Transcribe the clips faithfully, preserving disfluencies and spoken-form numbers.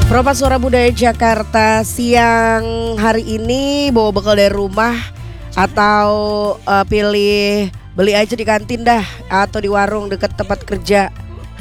Peropat Suara Budaya Jakarta siang hari ini bawa bekal dari rumah atau uh, pilih beli aja di kantin dah atau di warung dekat tempat kerja.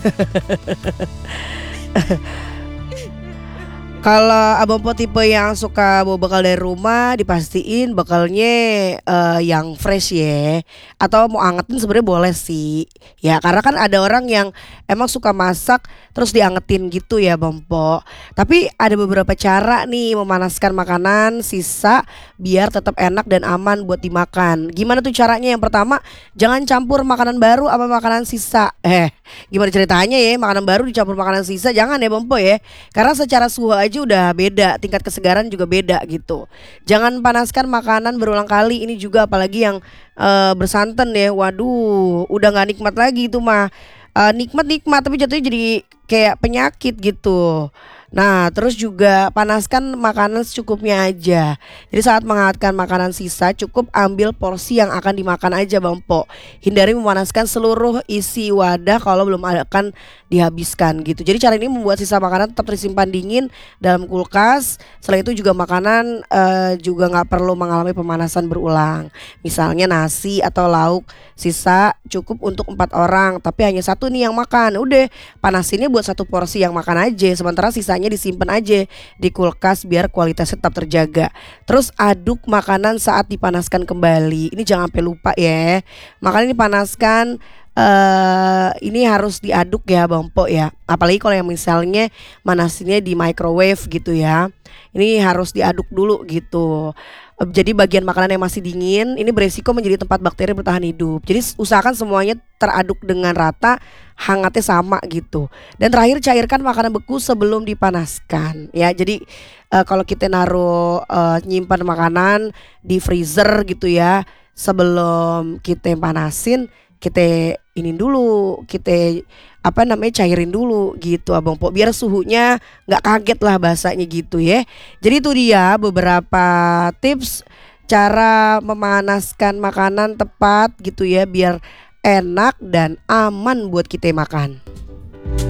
Kalau Abang Po tipe yang suka bawa bekal dari rumah, dipastiin bekalnya uh, yang fresh ya. Atau mau angetin sebenarnya boleh sih. Ya karena kan ada orang yang emang suka masak terus diangetin gitu ya Bang Po. Tapi ada beberapa cara nih memanaskan makanan sisa biar tetap enak dan aman buat dimakan. Gimana tuh caranya? Yang pertama, jangan campur makanan baru sama makanan sisa. Eh, gimana ceritanya ya? Makanan baru dicampur makanan sisa, jangan ya Bang Po ya. Karena secara suhu aja udah beda, tingkat kesegaran juga beda gitu. Jangan panaskan makanan berulang kali, ini juga apalagi yang uh, bersantan ya. Waduh, udah nggak nikmat lagi itu mah. Uh, nikmat nikmat tapi jatuhnya jadi kayak penyakit gitu. Nah terus juga panaskan makanan secukupnya aja. Jadi saat menghangatkan makanan sisa cukup ambil porsi yang akan dimakan aja Bang Po. Hindari memanaskan seluruh isi wadah kalau belum akan dihabiskan gitu. Jadi cara ini membuat sisa makanan tetap tersimpan dingin dalam kulkas. Selain itu juga makanan uh, juga gak perlu mengalami pemanasan berulang. Misalnya nasi atau lauk sisa cukup untuk empat orang tapi hanya satu nih yang makan. Udah panasinnya buat satu porsi yang makan aja. Sementara sisanya disimpan aja di kulkas biar kualitasnya tetap terjaga. Terus aduk makanan saat dipanaskan kembali. Ini jangan sampai lupa ya. Makanan dipanaskan Uh, ini harus diaduk ya Bang Po ya. Apalagi kalau yang misalnya manasinnya di microwave gitu ya. Ini harus diaduk dulu gitu. Jadi bagian makanan yang masih dingin ini beresiko menjadi tempat bakteri bertahan hidup. Jadi usahakan semuanya teraduk dengan rata, hangatnya sama gitu. Dan terakhir cairkan makanan beku sebelum dipanaskan. Ya jadi uh, kalau kita naruh uh, nyimpan makanan di freezer gitu ya, sebelum kita panasin kita ini dulu, kita apa namanya cairin dulu gitu Abang Po biar suhunya nggak kaget lah bahasanya gitu ya. Jadi itu dia beberapa tips cara memanaskan makanan tepat gitu ya biar enak dan aman buat kita makan.